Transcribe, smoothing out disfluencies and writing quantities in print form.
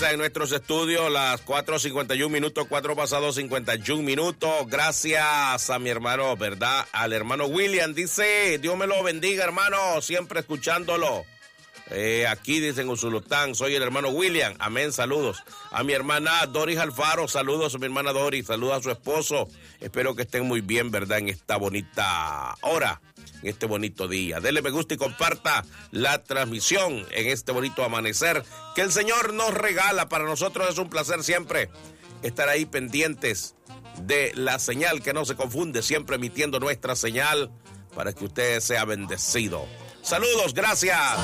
En nuestros estudios, las 4:51 minutos, 4 pasados 51 minutos. Gracias a mi hermano, ¿verdad? Al hermano William. Dice, Dios me lo bendiga, hermano, siempre escuchándolo. Aquí dicen Usulután, soy el hermano William. Amén, saludos. A mi hermana Doris Alfaro, saludos a mi hermana Doris, saludos a su esposo. Espero que estén muy bien, ¿verdad? En esta bonita hora, en este bonito día. Dele me gusta y comparta la transmisión en este bonito amanecer que el Señor nos regala. Para nosotros es un placer siempre estar ahí pendientes de la señal que no se confunde, siempre emitiendo nuestra señal para que usted sea bendecido. Saludos, gracias.